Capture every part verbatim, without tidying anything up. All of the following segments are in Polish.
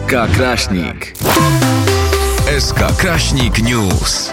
S K Kraśnik. S K Kraśnik News.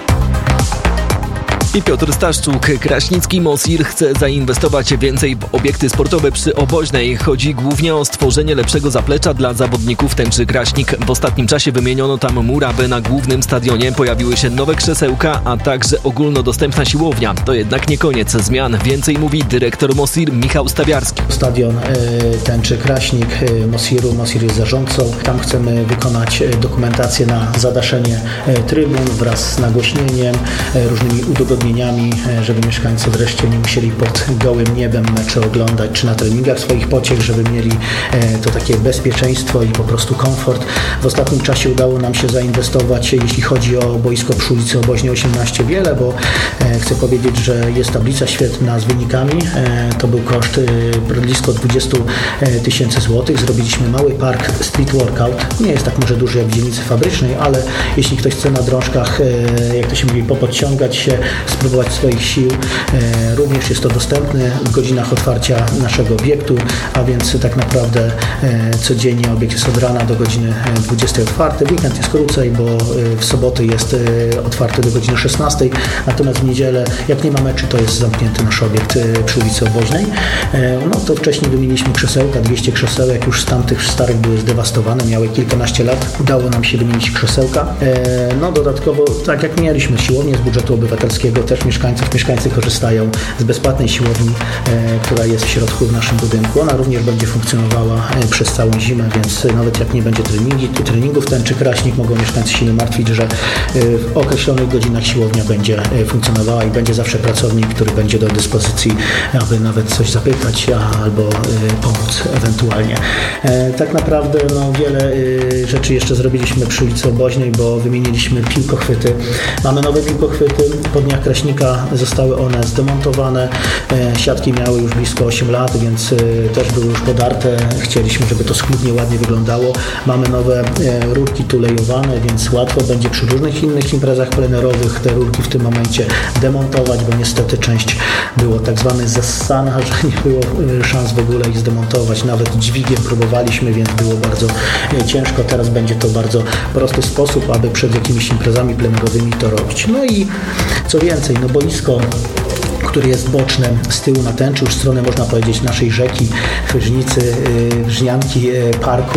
I Piotr Staszczuk. Kraśnicki Mosir chce zainwestować więcej w obiekty sportowe przy Oboźnej. Chodzi głównie o stworzenie lepszego zaplecza dla zawodników tęczy Kraśnik. W ostatnim czasie wymieniono tam mur, aby na głównym stadionie pojawiły się nowe krzesełka, a także ogólnodostępna siłownia. To jednak nie koniec zmian. Więcej mówi dyrektor Mosir Michał Stawiarski. Stadion y, tęczy Kraśnik y, Mosiru. Mosir jest zarządcą. Tam chcemy wykonać y, dokumentację na zadaszenie y, trybun wraz z nagłośnieniem, y, różnymi udogodnieniami, żeby mieszkańcy wreszcie nie musieli pod gołym niebem mecze oglądać, czy na treningach swoich pociech, żeby mieli to takie bezpieczeństwo i po prostu komfort. W ostatnim czasie udało nam się zainwestować, jeśli chodzi o boisko przy ulicy Oboźnej osiemnaście wiele, bo chcę powiedzieć, że jest tablica świetna z wynikami. To był koszt blisko dwadzieścia tysięcy złotych. Zrobiliśmy mały park street workout. Nie jest tak może duży jak w dzielnicy fabrycznej, ale jeśli ktoś chce na drążkach, jak to się mówi, popodciągać się, spróbować swoich sił. Również jest to dostępne w godzinach otwarcia naszego obiektu, a więc tak naprawdę codziennie obiekt jest od rana do godziny dwudziestej otwarty. Weekend jest krócej, bo w soboty jest otwarty do godziny szesnastej, natomiast w niedzielę, jak nie ma meczy, to jest zamknięty nasz obiekt przy ulicy Oboźnej. No to wcześniej wymieniliśmy krzesełka, dwieście krzesełek już z tamtych starych były zdewastowane, miały kilkanaście lat. Udało nam się wymienić krzesełka. No dodatkowo, tak jak mieliśmy siłownię z budżetu obywatelskiego, też mieszkańców, mieszkańcy korzystają z bezpłatnej siłowni, e, która jest w środku w naszym budynku. Ona również będzie funkcjonowała e, przez całą zimę, więc e, nawet jak nie będzie treningi, treningów tęczy Kraśnik, mogą mieszkańcy się nie martwić, że e, w określonych godzinach siłownia będzie e, funkcjonowała i będzie zawsze pracownik, który będzie do dyspozycji, aby nawet coś zapytać a, albo e, pomóc ewentualnie. E, tak naprawdę no, wiele e, rzeczy jeszcze zrobiliśmy przy ulicy Oboźnej, bo wymieniliśmy piłkochwyty. Mamy nowe piłkochwyty. Po dniach Kraśnika zostały one zdemontowane. Siatki miały już blisko osiem lat, więc też były już podarte. Chcieliśmy, żeby to schludnie, ładnie wyglądało. Mamy nowe rurki tulejowane, więc łatwo będzie przy różnych innych imprezach plenerowych te rurki w tym momencie demontować, bo niestety część było tak zwane zassana, że nie było szans w ogóle ich zdemontować. Nawet dźwigiem próbowaliśmy, więc było bardzo ciężko. Teraz będzie to bardzo prosty sposób, aby przed jakimiś imprezami plenerowymi to robić. No i co więcej, no boisko, które jest boczne z tyłu na tęczy, już w stronę można powiedzieć naszej rzeki, Chyżnicy, Żnianki, parku.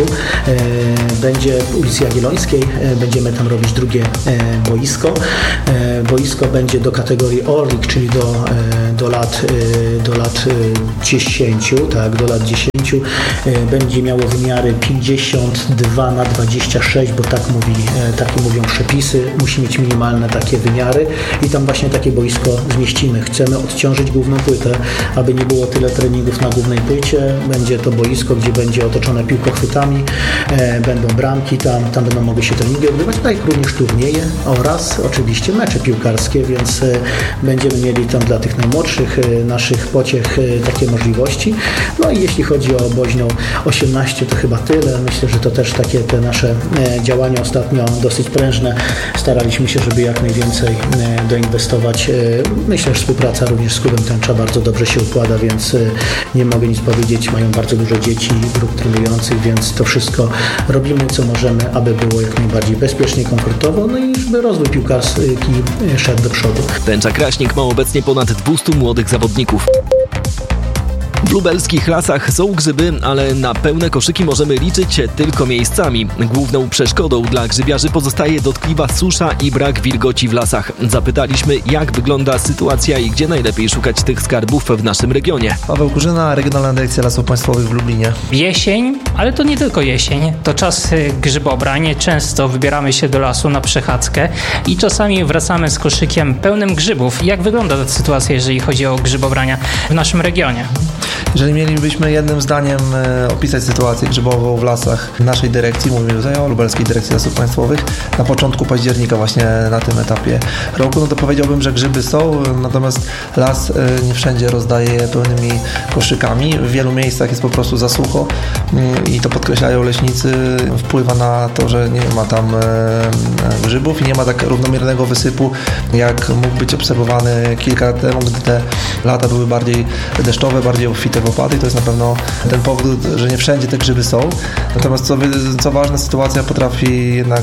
Będzie w ulicy Jagiellońskiej, będziemy tam robić drugie boisko. Boisko będzie do kategorii Orlik, czyli do, do, lat, do lat dziesięciu, tak, do lat dziesięciu. Będzie miało wymiary pięćdziesiąt dwa na dwadzieścia sześć, bo tak mówi, takie mówią przepisy. Musi mieć minimalne takie wymiary i tam właśnie takie boisko zmieścimy. Chcemy odciążyć główną płytę, aby nie było tyle treningów na głównej płycie. Będzie to boisko, gdzie będzie otoczone piłkochwytami, e, będą bramki tam, tam będą mogły się treningi odbywać, tak jak również turnieje oraz oczywiście mecze piłkarskie, więc e, będziemy mieli tam dla tych najmłodszych e, naszych pociech e, takie możliwości. No i jeśli chodzi o Oboźną osiemnaście, to chyba tyle. Myślę, że to też takie te nasze e, działania ostatnio dosyć prężne. Staraliśmy się, żeby jak najwięcej e, doinwestować. E, myślę, że współpraca również z klubem tęcza bardzo dobrze się układa, więc nie mogę nic powiedzieć. Mają bardzo dużo dzieci, grup trenujących, więc to wszystko robimy, co możemy, aby było jak najbardziej bezpiecznie, komfortowo, no i żeby rozwój piłkarski szedł do przodu. Tęcza Kraśnik ma obecnie ponad dwieście młodych zawodników. W lubelskich lasach są grzyby, ale na pełne koszyki możemy liczyć tylko miejscami. Główną przeszkodą dla grzybiarzy pozostaje dotkliwa susza i brak wilgoci w lasach. Zapytaliśmy, jak wygląda sytuacja i gdzie najlepiej szukać tych skarbów w naszym regionie. Paweł Kurzyna, Regionalna Dyrekcja Lasów Państwowych w Lublinie. Jesień, ale to nie tylko jesień. To czas grzybobrania. Często wybieramy się do lasu na przechadzkę i czasami wracamy z koszykiem pełnym grzybów. Jak wygląda ta sytuacja, jeżeli chodzi o grzybobrania w naszym regionie? Jeżeli mielibyśmy jednym zdaniem opisać sytuację grzybową w lasach w naszej dyrekcji, mówimy tutaj o Lubelskiej Dyrekcji Lasów Państwowych, na początku października właśnie na tym etapie roku, no to powiedziałbym, że grzyby są, natomiast las nie wszędzie rozdaje je pełnymi koszykami. W wielu miejscach jest po prostu za sucho i to podkreślają leśnicy. Wpływa na to, że nie ma tam grzybów i nie ma tak równomiernego wysypu, jak mógł być obserwowany kilka lat temu, gdy te lata były bardziej deszczowe, bardziej obfite. obfite w opady i to jest na pewno ten powód, że nie wszędzie te grzyby są. Natomiast co, co ważne, sytuacja potrafi jednak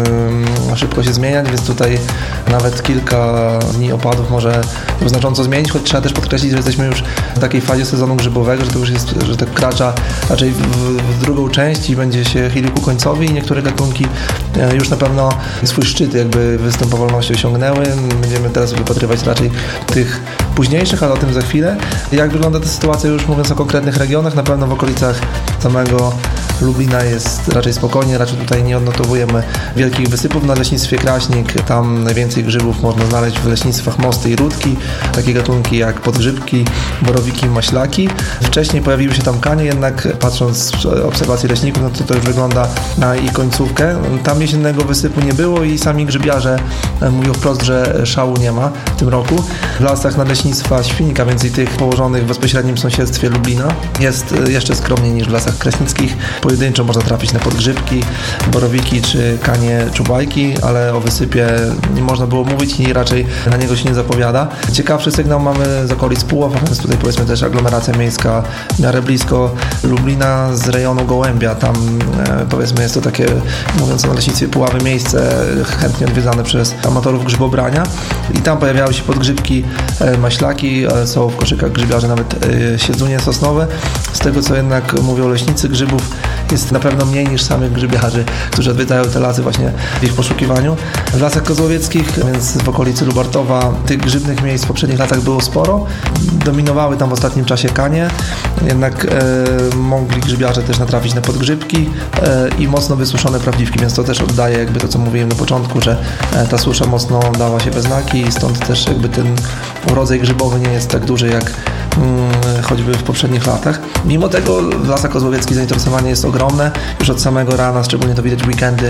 yy, szybko się zmieniać, więc tutaj nawet kilka dni opadów może znacząco zmienić, choć trzeba też podkreślić, że jesteśmy już w takiej fazie sezonu grzybowego, że to już jest, że tak kracza raczej w, w drugą część i będzie się chylił ku końcowi i niektóre gatunki już na pewno swój szczyt jakby występowalności osiągnęły. Będziemy teraz wypatrywać raczej tych późniejszych, ale o tym za chwilę. Jak wygląda ta sytuacja już mówiąc o konkretnych regionach? Na pewno w okolicach samego Lublina jest raczej spokojnie, raczej tutaj nie odnotowujemy wielkich wysypów. Na leśnictwie Kraśnik tam najwięcej grzybów można znaleźć w leśnictwach Mosty i Rudki, takie gatunki jak podgrzybki, borowiki, maślaki. Wcześniej pojawiły się tam kanie, jednak patrząc z obserwacji leśników, no to to już wygląda na ich końcówkę. Tam jesiennego wysypu nie było i sami grzybiarze mówią wprost, że szału nie ma w tym roku. W lasach nadleśnictwa Świnka, więcej tych położonych w bezpośrednim sąsiedztwie Lublina, jest jeszcze skromniej niż w lasach kraśnickich. Pojedynczo można trafić na podgrzybki, borowiki czy kanie czubajki, ale o wysypie nie można było mówić i raczej na niego się nie zapowiada. Ciekawszy sygnał mamy z okolic Puław, więc tutaj powiedzmy też aglomeracja miejska w miarę blisko Lublina z rejonu Gołębia. Tam e, powiedzmy jest to takie, mówiąc o leśnictwie Puławy, miejsce chętnie odwiedzane przez amatorów grzybobrania i tam pojawiały się podgrzybki, e, maślaki, e, są w koszykach grzybiarzy nawet e, siedzunie sosnowe. Z tego co jednak mówią leśnicy, grzybów jest na pewno mniej niż samych grzybiarzy, którzy odwiedzają te lasy właśnie w ich poszukiwaniu. W lasach kozłowieczkich, więc w okolicy Lubartowa, tych grzybnych miejsc w poprzednich latach było sporo. Dominowały tam w ostatnim czasie kanie, jednak e, mogli grzybiarze też natrafić na podgrzybki e, i mocno wysuszone prawdziwki, więc to też oddaje jakby to, co mówiłem na początku, że e, ta susza mocno dała się we znaki i stąd też jakby ten urodzaj grzybowy nie jest tak duży jak mm, choćby w poprzednich latach. Mimo tego w lasach kozłowieckich zainteresowanie jest ogromne. Już od samego rana, szczególnie to widać w weekendy,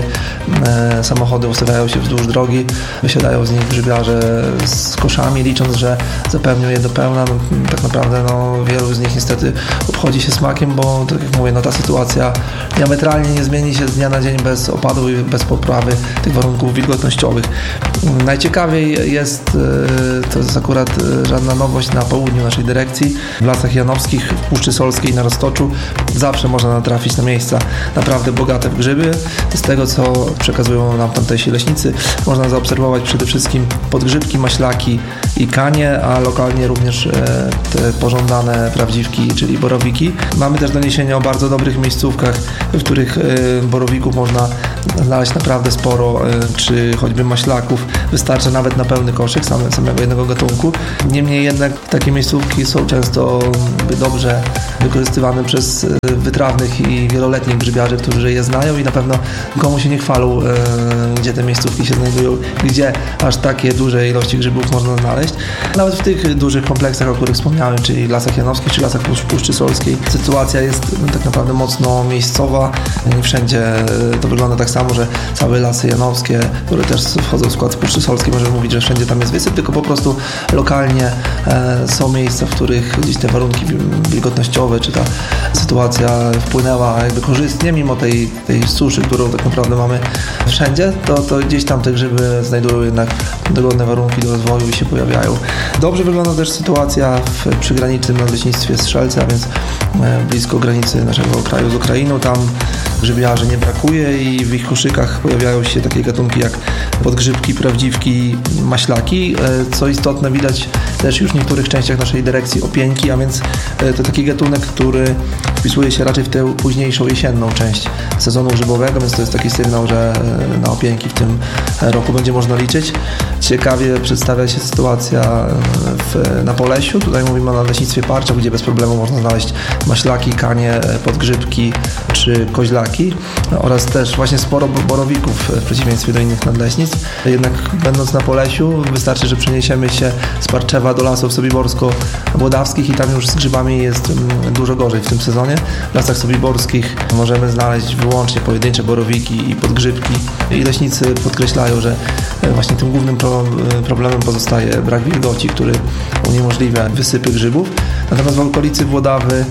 e, samochody ustawiają się wzdłuż drogi, wysiadają z nich grzybiarze z koszami, licząc, że zapełnią je do pełna. No, tak naprawdę no, wielu z nich niestety obchodzi się smakiem, bo tak jak mówię, no, ta sytuacja diametralnie nie zmieni się z dnia na dzień bez opadu i bez poprawy tych warunków wilgotnościowych. Najciekawiej jest, e, to jest akurat żadna nowość na południu naszej dyrekcji, w Lasach Janowskich, w Puszczy Solskiej na Roztoczu zawsze można natrafić na miejsca naprawdę bogate w grzyby. Z tego, co przekazują nam tamtejsi leśnicy, można zaobserwować przede wszystkim podgrzybki, maślaki i kanie, a lokalnie również te pożądane prawdziwki, czyli borowiki. Mamy też doniesienia o bardzo dobrych miejscówkach, w których borowików można znaleźć naprawdę sporo, czy choćby maślaków. Wystarcza nawet na pełny koszyk same, samego jednego gatunku. Niemniej jednak takie miejscówki są często dobrze wykorzystywane przez wytrawnych i wieloletnich grzybiarzy, którzy je znają i na pewno komu się nie chwalą, e, gdzie te miejscówki się znajdują, gdzie aż takie duże ilości grzybów można znaleźć. Nawet w tych dużych kompleksach, o których wspomniałem, czyli Lasach Janowskich, czy Lasach Puszczy Solskiej, sytuacja jest no, tak naprawdę mocno miejscowa. Nie wszędzie to wygląda tak samo, że całe Lasy Janowskie, które też wchodzą w skład Puszczy Solskiej, możemy mówić, że wszędzie tam jest wysyp, tylko po prostu lokalnie e, są miejsca, w których gdzieś te warunki wilgotnościowe, czy ta sytuacja wpłynęła jakby korzystnie, mimo tej, tej suszy, którą tak naprawdę mamy wszędzie, to, to gdzieś tam te grzyby znajdują jednak dogodne warunki do rozwoju i się pojawiają. Dobrze wygląda też sytuacja w przygranicznym nadleśnictwie Strzelce, a więc blisko granicy naszego kraju z Ukrainą. Tam grzybiarzy nie brakuje i w ich koszykach pojawiają się takie gatunki jak podgrzybki, prawdziwki, maślaki. Co istotne, widać też już w niektórych częściach naszej dyrekcji opieńki, a więc to taki gatunek, który wpisuje się raczej w tę późniejszą jesienną część sezonu grzybowego, więc to jest taki sygnał, że na opieńki w tym roku będzie można liczyć. Ciekawie przedstawia się sytuacja w, na Polesiu. Tutaj mówimy o nadleśnictwie Parczew, gdzie bez problemu można znaleźć maślaki, kanie, podgrzybki czy koźlaki oraz też właśnie sporo borowików w przeciwieństwie do innych nadleśnictw. Jednak będąc na Polesiu wystarczy, że przeniesiemy się z Parczewa do lasów sobiborsko-włodawskich i tam już z grzybami jest dużo gorzej w tym sezonie. W lasach sobiborskich możemy znaleźć wyłącznie pojedyncze borowiki i podgrzybki i leśnicy podkreślają, że właśnie tym głównym problemem pozostaje brak wilgoci, który uniemożliwia wysypy grzybów. Natomiast w okolicy Włodawy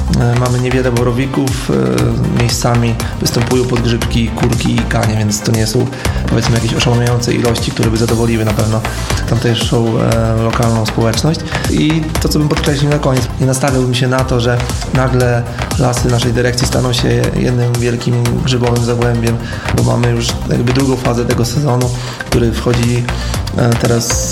Mamy niewiele borowików, miejscami występują podgrzybki, kurki i kanie, więc to nie są, powiedzmy, jakieś oszałamiające ilości, które by zadowoliły na pewno tamtejszą lokalną społeczność. I to, co bym podkreślił na koniec, nie nastawiałbym się na to, że nagle lasy naszej dyrekcji staną się jednym wielkim grzybowym zagłębiem, bo mamy już jakby drugą fazę tego sezonu, który wchodzi teraz,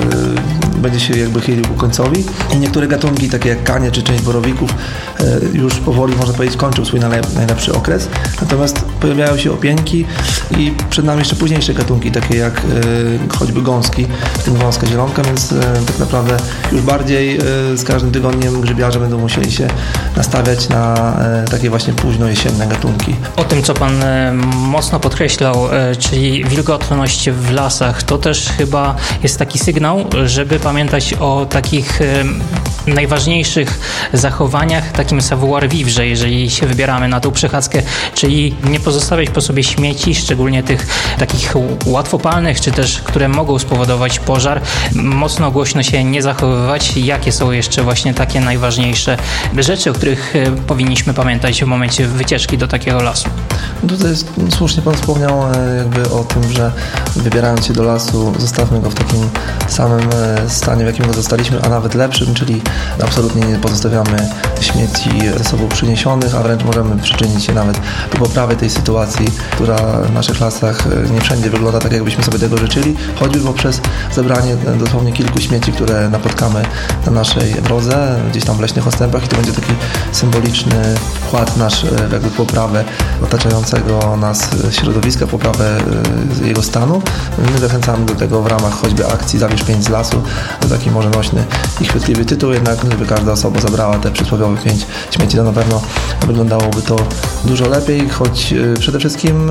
yy, będzie się jakby chylił ku końcowi i niektóre gatunki, takie jak kanie czy część borowików, yy, już powoli, można powiedzieć, kończą swój najlepszy okres, natomiast pojawiają się opieńki i przed nami jeszcze późniejsze gatunki, takie jak yy, choćby gąski, w tym wąska zielonka, więc yy, tak naprawdę już bardziej yy, z każdym tygodniem grzybiarze będą musieli się nastawiać na yy, takie właśnie późno jesienne gatunki. O tym, co Pan yy, mocno podkreślał, yy, czyli wilgotność w lasach, to też chyba jest taki sygnał, żeby pamiętać o takich y, najważniejszych zachowaniach, takim savoir-vivre, jeżeli się wybieramy na tą przechadzkę, czyli nie pozostawiać po sobie śmieci, szczególnie tych takich łatwopalnych, czy też, które mogą spowodować pożar, mocno głośno się nie zachowywać. Jakie są jeszcze właśnie takie najważniejsze rzeczy, o których y, powinniśmy pamiętać w momencie wycieczki do takiego lasu? Tutaj słusznie Pan wspomniał jakby o tym, że wybierając się do lasu, zostawmy go w takim samym stanie, w jakim go zostaliśmy, a nawet lepszym, czyli absolutnie nie pozostawiamy śmieci ze sobą przyniesionych, a wręcz możemy przyczynić się nawet do poprawy tej sytuacji, która w naszych lasach nie wszędzie wygląda tak, jakbyśmy sobie tego życzyli, choćby poprzez zebranie dosłownie kilku śmieci, które napotkamy na naszej drodze, gdzieś tam w leśnych ostępach, i to będzie taki symboliczny wkład nasz w jakby poprawę otaczającego nas środowiska, poprawę jego stanu. My zachęcamy do tego w ramach choćby akcji Zabierz pięć z lasu. To taki może nośny i chwytliwy tytuł, jednak gdyby każda osoba zabrała te przysłowiowe pięć śmieci, to na pewno wyglądałoby to dużo lepiej, choć przede wszystkim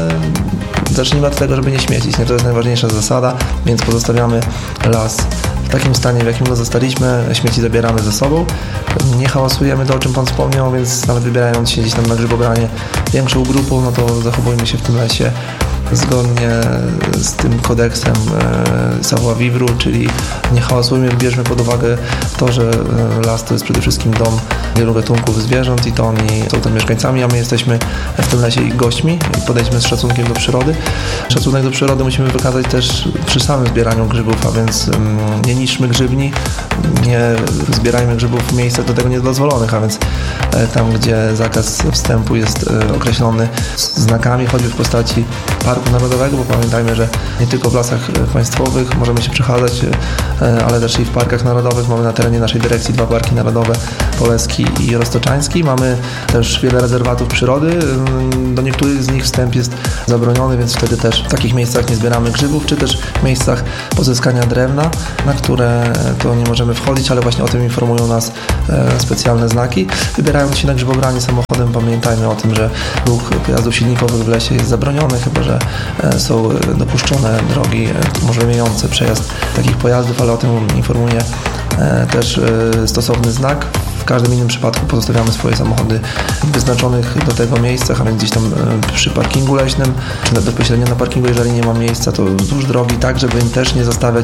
e, zacznijmy od tego, żeby nie śmiecić. Nie? To jest najważniejsza zasada, więc pozostawiamy las w takim stanie, w jakim go zostaliśmy, śmieci zabieramy ze sobą, nie hałasujemy, to o czym Pan wspomniał, więc nawet wybierając się gdzieś tam na grzybobranie większą grupą, no to zachowujmy się w tym lesie zgodnie z tym kodeksem e, savoir-vivre, czyli nie hałasujmy, bierzmy pod uwagę to, że e, las to jest przede wszystkim dom wielu gatunków zwierząt i to oni są tam mieszkańcami, a my jesteśmy w tym lesie ich gośćmi. Podejdźmy z szacunkiem do przyrody. Szacunek do przyrody musimy wykazać też przy samym zbieraniu grzybów, a więc mm, nie niszczmy grzybni, nie zbierajmy grzybów w miejscach do tego niedozwolonych, a więc e, tam, gdzie zakaz wstępu jest e, określony znakami, choćby w postaci parku narodowego, bo pamiętajmy, że nie tylko w lasach państwowych możemy się przechadzać, ale też i w parkach narodowych. Mamy na terenie naszej dyrekcji dwa parki narodowe, Poleski i Roztoczański. Mamy też wiele rezerwatów przyrody. Do niektórych z nich wstęp jest zabroniony, więc wtedy też w takich miejscach nie zbieramy grzybów, czy też w miejscach pozyskania drewna, na które to nie możemy wchodzić, ale właśnie o tym informują nas specjalne znaki. Wybierając się na grzybobranie samochodem, pamiętajmy o tym, że ruch pojazdów silnikowych w lesie jest zabroniony, chyba że są dopuszczone drogi umożliwiające przejazd takich pojazdów, ale o tym informuje też stosowny znak. W każdym innym przypadku pozostawiamy swoje samochody w wyznaczonych do tego miejscach, a więc gdzieś tam przy parkingu leśnym, czy bezpośrednio na parkingu, jeżeli nie ma miejsca, to wzdłuż drogi, tak żeby im też nie zostawiać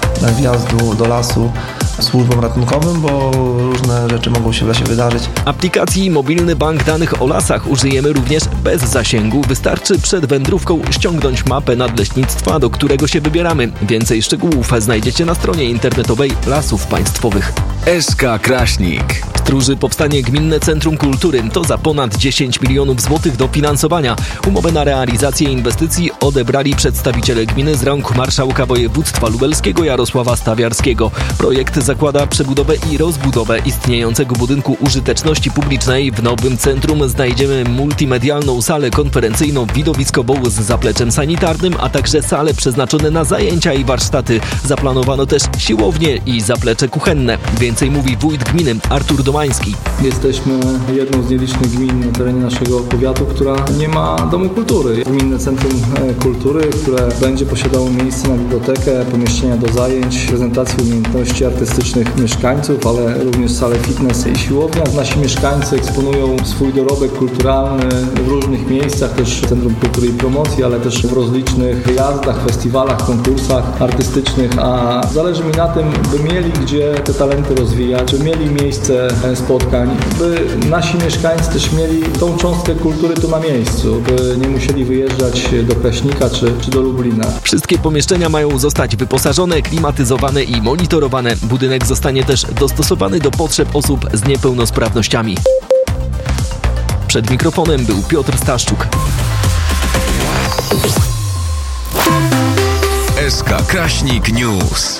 wjazdu do lasu służbom ratunkowym, bo różne rzeczy mogą się w lesie wydarzyć. Aplikacji Mobilny Bank Danych o Lasach użyjemy również bez zasięgu. Wystarczy przed wędrówką ściągnąć mapę nadleśnictwa, do którego się wybieramy. Więcej szczegółów znajdziecie na stronie internetowej Lasów Państwowych. S K Kraśnik. Stróży powstanie Gminne Centrum Kultury. To za ponad dziesięć milionów złotych dofinansowania. Umowę na realizację inwestycji odebrali przedstawiciele gminy z rąk marszałka województwa lubelskiego Jarosława Stawiarskiego. Projekt zakłada przebudowę i rozbudowę istniejącego budynku użyteczności publicznej. W nowym centrum znajdziemy multimedialną salę konferencyjną widowiskową z zapleczem sanitarnym, a także sale przeznaczone na zajęcia i warsztaty. Zaplanowano też siłownię i zaplecze kuchenne. Więcej mówi wójt gminy Artur Domański. Jesteśmy jedną z nielicznych gmin na terenie naszego powiatu, która nie ma domu kultury. Gminne Centrum Kultury, które będzie posiadało miejsce na bibliotekę, pomieszczenia do zajęć, prezentacji umiejętności artystycznych mieszkańców, ale również salę fitness i siłownia. Nasi mieszkańcy eksponują swój dorobek kulturalny w różnych różnych miejscach, też w Centrum Kultury i Promocji, ale też w rozlicznych wyjazdach, festiwalach, konkursach artystycznych, a zależy mi na tym, by mieli gdzie te talenty rozwijać, by mieli miejsce spotkań, by nasi mieszkańcy też mieli tą cząstkę kultury tu na miejscu, by nie musieli wyjeżdżać do Kraśnika czy, czy do Lublina. Wszystkie pomieszczenia mają zostać wyposażone, klimatyzowane i monitorowane. Budynek zostanie też dostosowany do potrzeb osób z niepełnosprawnościami. Przed mikrofonem był Piotr Staszczuk. S K Kraśnik News.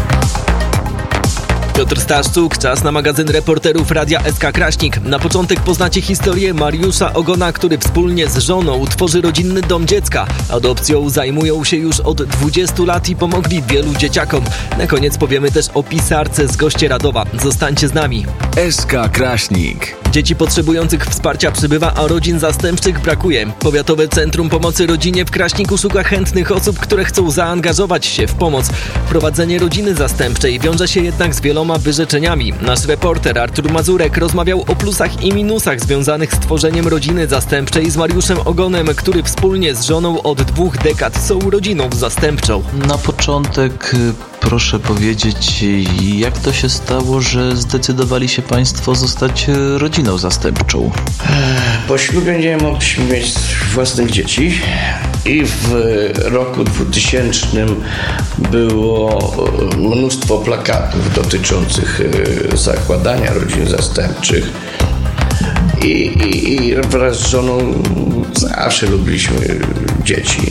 Piotr Staszczuk, czas na magazyn reporterów Radia S K Kraśnik. Na początek poznacie historię Mariusza Ogona, który wspólnie z żoną tworzy rodzinny dom dziecka. Adopcją zajmują się już od dwudziestu lat i pomogli wielu dzieciakom. Na koniec powiemy też o pisarce z Gościeradowa. Zostańcie z nami. S K Kraśnik. Dzieci potrzebujących wsparcia przybywa, a rodzin zastępczych brakuje. Powiatowe Centrum Pomocy Rodzinie w Kraśniku szuka chętnych osób, które chcą zaangażować się w pomoc. Prowadzenie rodziny zastępczej wiąże się jednak z wieloma wyrzeczeniami. Nasz reporter Artur Mazurek rozmawiał o plusach i minusach związanych z tworzeniem rodziny zastępczej z Mariuszem Ogonem, który wspólnie z żoną od dwóch dekad są rodziną zastępczą. Na początek proszę powiedzieć, jak to się stało, że zdecydowali się Państwo zostać rodziną zastępczą? Po ślubie nie mogliśmy mieć własnych dzieci i w roku dwutysięcznym było mnóstwo plakatów dotyczących zakładania rodzin zastępczych. I, i, i wraz z żoną zawsze lubiliśmy dzieci.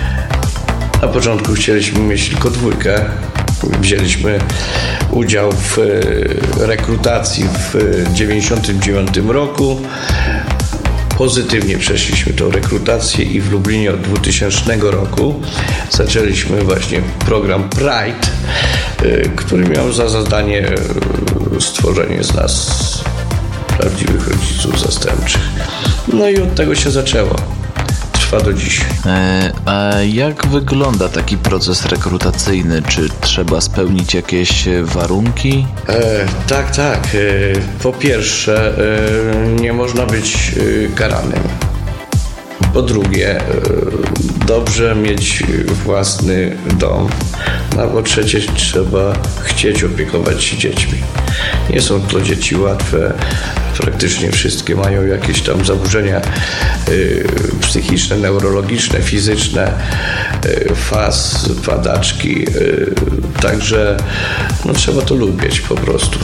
Na początku chcieliśmy mieć tylko dwójkę. Wzięliśmy udział w rekrutacji w dziewięćdziesiątym dziewiątym roku. Pozytywnie przeszliśmy tą rekrutację i w Lublinie od dwutysięcznego roku zaczęliśmy właśnie program Pride, który miał za zadanie stworzenie z nas prawdziwych rodziców zastępczych. No i od tego się zaczęło. Trwa do dziś. E, a jak wygląda taki proces rekrutacyjny? Czy trzeba spełnić jakieś warunki? E, tak, tak. E, po pierwsze, e, nie można być e, karanym. Po drugie, e, dobrze mieć własny dom. No a po trzecie, trzeba chcieć opiekować się dziećmi. Nie są to dzieci łatwe. Praktycznie wszystkie mają jakieś tam zaburzenia y, psychiczne, neurologiczne, fizyczne, y, faz, padaczki. Y, także no, trzeba to lubić po prostu.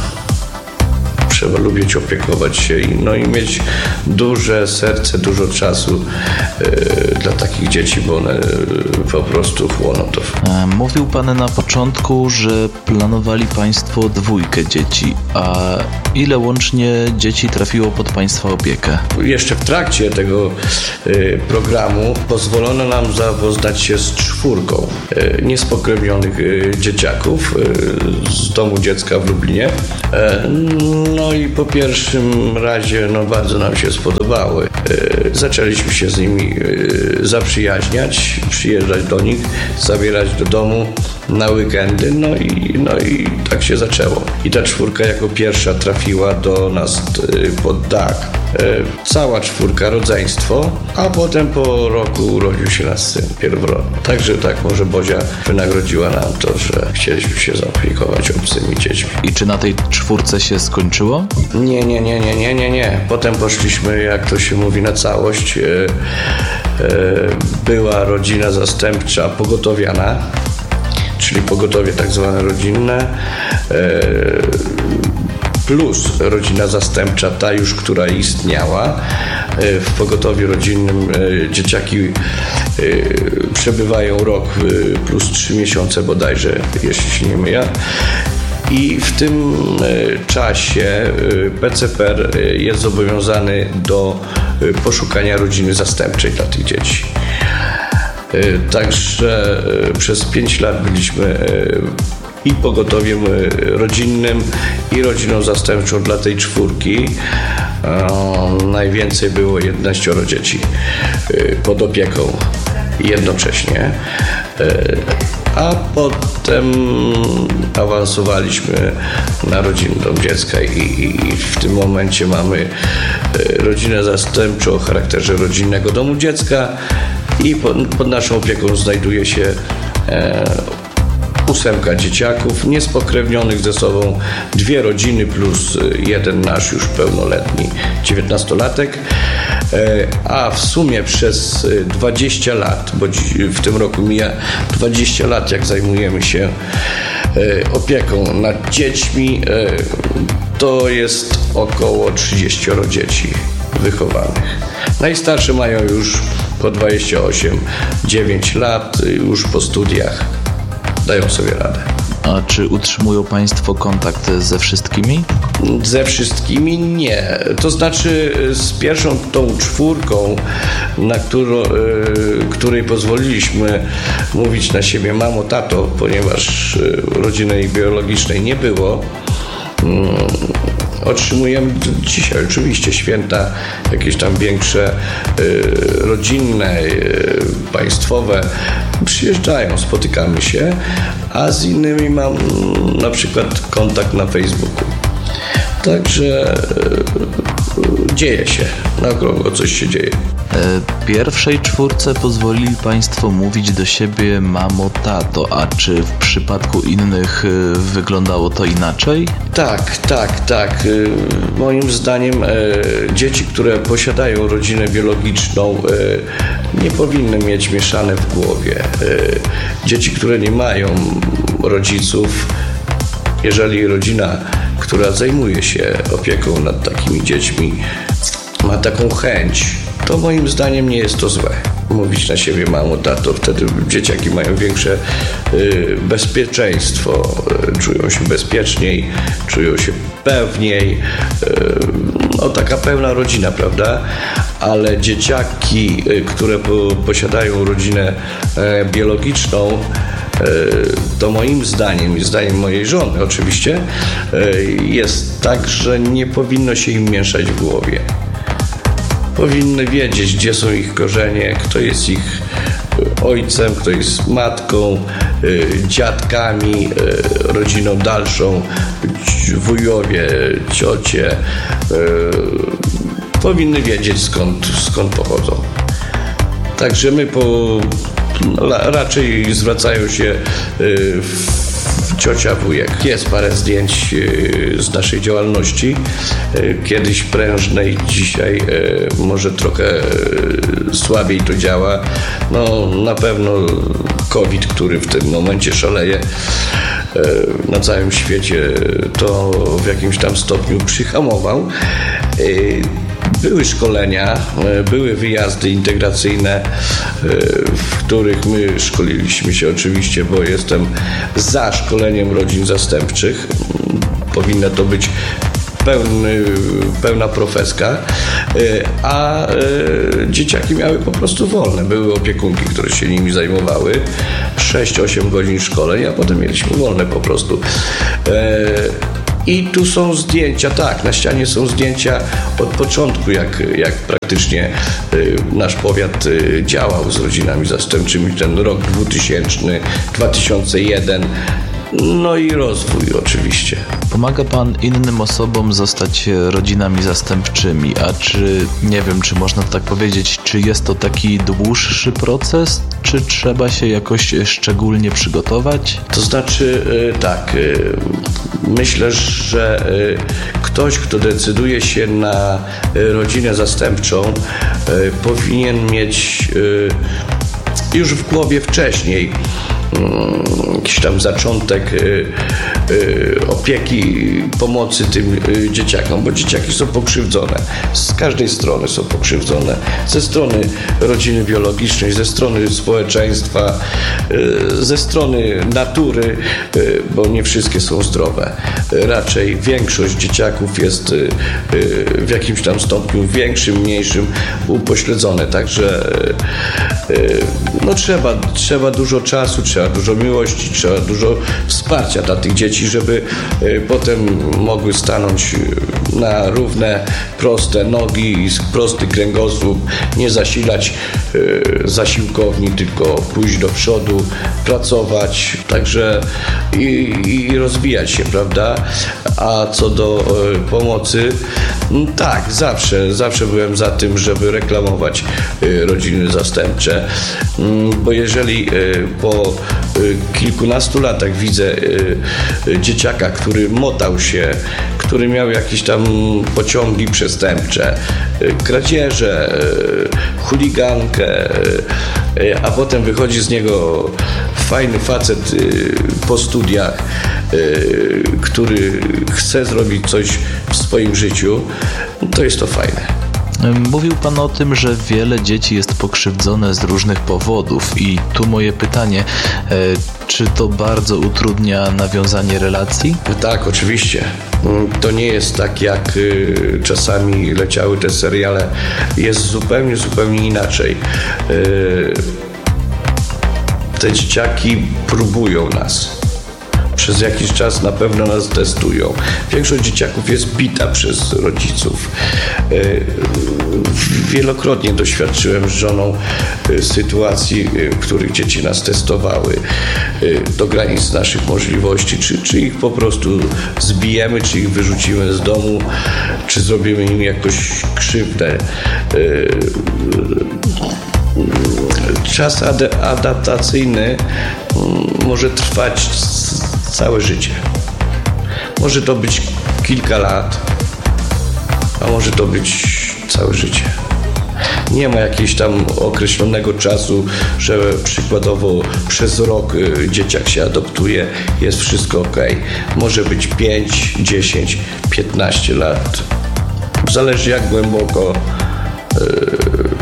Trzeba lubić opiekować się i, no, i mieć duże serce, dużo czasu y, dla takich dzieci, bo one y, po prostu chłoną to. E, mówił Pan na początku, że planowali Państwo dwójkę dzieci, a ile łącznie dzieci trafiło pod Państwa opiekę? Jeszcze w trakcie tego y, programu pozwolono nam zapoznać się z czwórką y, niespokrewnionych y, dzieciaków y, z domu dziecka w Lublinie. Y, no i po pierwszym razie no, bardzo nam się spodobały. Y, zaczęliśmy się z nimi y, zaprzyjaźniać, przyjeżdżać do nich, zabierać do domu na weekendy, no i, no i tak się zaczęło. I ta czwórka jako pierwsza trafiła do nas y, pod dach. Y, cała czwórka, rodzeństwo, a potem po roku urodził się nasz syn pierworodny. Także tak może Bozia wynagrodziła nam to, że chcieliśmy się zaopiekować obcymi dziećmi. I czy na tej czwórce się skończyło? Nie, nie, nie, nie, nie, nie, nie. Potem poszliśmy, jak to się mówi, na całość. Y, y, była rodzina zastępcza pogotowiana, czyli pogotowie tak zwane rodzinne, plus rodzina zastępcza, ta już, która istniała. W pogotowiu rodzinnym dzieciaki przebywają rok plus trzy miesiące bodajże, jeśli się nie mylę. I w tym czasie P C P R jest zobowiązany do poszukania rodziny zastępczej dla tych dzieci. Także przez pięć lat byliśmy i pogotowiem rodzinnym, i rodziną zastępczą dla tej czwórki. Najwięcej było jedenaścioro dzieci pod opieką jednocześnie. a potem awansowaliśmy na rodzinny dom dziecka i, i w tym momencie mamy rodzinę zastępczą o charakterze rodzinnego domu dziecka i pod, pod naszą opieką znajduje się e, ósemka dzieciaków niespokrewnionych ze sobą, dwie rodziny plus jeden nasz już pełnoletni dziewiętnastolatek, a w sumie przez dwadzieścia lat, bo w tym roku mija dwadzieścia lat, jak zajmujemy się opieką nad dziećmi, to jest około trzydzieści dzieci wychowanych. Najstarsze mają już po dwadzieścia osiem, dziewięć lat, już po studiach. Dają sobie radę. A czy utrzymują Państwo kontakt ze wszystkimi? Ze wszystkimi nie. To znaczy z pierwszą tą czwórką, na którą, y, której pozwoliliśmy mówić na siebie mamo, tato, ponieważ y, rodziny biologicznej nie było. Y, otrzymujemy dzisiaj oczywiście święta jakieś tam większe, y, rodzinne, y, państwowe. Przyjeżdżają, spotykamy się, a z innymi mam na przykład kontakt na Facebooku. Także y, dzieje się, na okrągło coś się dzieje. Pierwszej czwórce pozwolili Państwo mówić do siebie mamo, tato, a czy w przypadku innych wyglądało to inaczej? Tak, tak, tak. Moim zdaniem dzieci, które posiadają rodzinę biologiczną, nie powinny mieć mieszane w głowie. Dzieci, które nie mają rodziców, jeżeli rodzina, która zajmuje się opieką nad takimi dziećmi, ma taką chęć, to moim zdaniem nie jest to złe. Mówić na siebie mamo, tato, wtedy dzieciaki mają większe y, bezpieczeństwo, y, czują się bezpieczniej, czują się pewniej. Y, no taka pełna rodzina, prawda? Ale dzieciaki, y, które po, posiadają rodzinę y, biologiczną, y, to moim zdaniem i zdaniem mojej żony oczywiście y, jest tak, że nie powinno się im mieszać w głowie. Powinny wiedzieć, gdzie są ich korzenie, kto jest ich ojcem, kto jest matką, dziadkami, rodziną dalszą, wujowie, ciocie. Powinny wiedzieć, skąd, skąd pochodzą. Także my po, raczej zwracają się w ciocia, wujek. Jest parę zdjęć z naszej działalności, kiedyś prężnej, dzisiaj może trochę słabiej to działa. No na pewno COVID, który w tym momencie szaleje na całym świecie, to w jakimś tam stopniu przyhamował. Były szkolenia, były wyjazdy integracyjne, w których my szkoliliśmy się oczywiście, bo jestem za szkoleniem rodzin zastępczych. Powinna to być pełny, pełna profeska, a dzieciaki miały po prostu wolne. Były opiekunki, które się nimi zajmowały. sześć osiem godzin szkoleń, a potem mieliśmy wolne po prostu. I tu są zdjęcia, tak, na ścianie są zdjęcia od początku, jak, jak praktycznie y, nasz powiat y, działał z rodzinami zastępczymi, ten rok dwutysięczny, dwa tysiące jeden, no i rozwój oczywiście. Pomaga Pan innym osobom zostać rodzinami zastępczymi, a czy, nie wiem, czy można tak powiedzieć, czy jest to taki dłuższy proces, czy trzeba się jakoś szczególnie przygotować? To znaczy y, tak, y, myślę, że y, ktoś, kto decyduje się na y, rodzinę zastępczą, y, powinien mieć y, już w głowie wcześniej jakiś tam zaczątek y, y, opieki, pomocy tym y, dzieciakom, bo dzieciaki są pokrzywdzone. Z każdej strony są pokrzywdzone. Ze strony rodziny biologicznej, ze strony społeczeństwa, y, ze strony natury, y, bo nie wszystkie są zdrowe. Y, raczej większość dzieciaków jest y, y, w jakimś tam stopniu większym, mniejszym upośledzone. Także y, y, no trzeba, trzeba dużo czasu, trzeba dużo miłości, trzeba dużo wsparcia dla tych dzieci, żeby potem mogły stanąć na równe, proste nogi i prosty kręgosłup, nie zasilać y, zasiłkowni, tylko pójść do przodu, pracować, także i, i rozwijać się, prawda? A co do y, pomocy, no tak, zawsze, zawsze byłem za tym, żeby reklamować y, rodziny zastępcze, y, bo jeżeli y, po y, kilkunastu latach widzę y, y, dzieciaka, który motał się, który miał jakieś tam pociągi przestępcze, y, kradzieże, y, chuligankę, y, a potem wychodzi z niego fajny facet y, po studiach, y, który chce zrobić coś w swoim życiu, to jest to fajne. Mówił Pan o tym, że wiele dzieci jest pokrzywdzone z różnych powodów i tu moje pytanie, czy to bardzo utrudnia nawiązanie relacji? Tak, oczywiście. To nie jest tak, jak czasami leciały te seriale. Jest zupełnie, zupełnie inaczej. Te dzieciaki próbują nas. Przez jakiś czas na pewno nas testują. Większość dzieciaków jest bita przez rodziców. Wielokrotnie doświadczyłem z żoną sytuacji, w których dzieci nas testowały do granic naszych możliwości, czy, czy ich po prostu zbijemy, czy ich wyrzucimy z domu, czy zrobimy im jakoś krzywdę. Czas ad- adaptacyjny może trwać całe życie. Może to być kilka lat, a może to być całe życie. Nie ma jakiegoś tam określonego czasu, że przykładowo przez rok dzieciak się adoptuje, jest wszystko ok. Może być pięć, dziesięć, piętnaście lat. Zależy jak głęboko yy,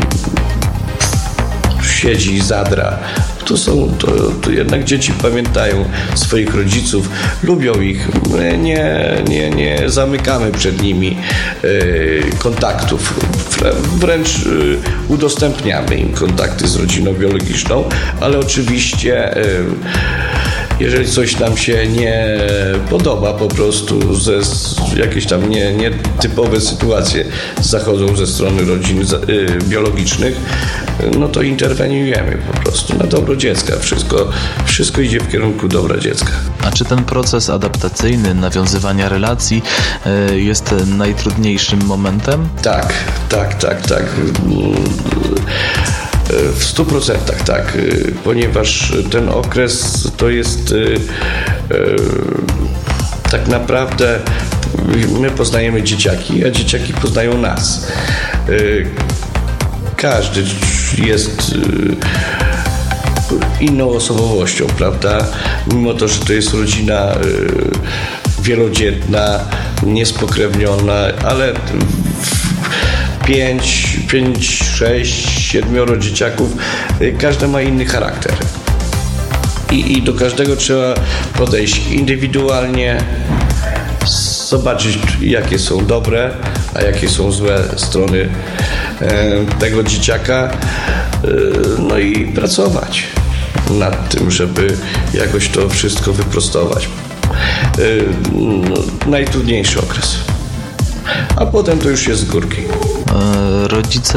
siedzi zadra. To są, to, to jednak dzieci pamiętają swoich rodziców, lubią ich, my nie, nie, nie zamykamy przed nimi y, kontaktów, wręcz y, udostępniamy im kontakty z rodziną biologiczną, ale oczywiście y, jeżeli coś nam się nie podoba, po prostu ze, jakieś tam nie, nietypowe sytuacje zachodzą ze strony rodzin y, biologicznych, no to interweniujemy po prostu na dobro dziecka. Wszystko, wszystko idzie w kierunku dobra dziecka. A czy ten proces adaptacyjny, nawiązywania relacji y, jest najtrudniejszym momentem? Tak, tak, tak, tak. W stu procentach tak, ponieważ ten okres to jest y, y, tak naprawdę my poznajemy dzieciaki, a dzieciaki poznają nas. Y, każdy jest y, inną osobowością, prawda? Mimo to, że to jest rodzina y, wielodzietna, niespokrewniona, ale pięć, pięć, sześć, siedmioro dzieciaków, każdy ma inny charakter. I, i do każdego trzeba podejść indywidualnie, zobaczyć jakie są dobre, a jakie są złe strony e, tego dzieciaka, e, no i pracować nad tym, żeby jakoś to wszystko wyprostować. E, no, najtrudniejszy okres. A potem to już jest z górki. Rodzice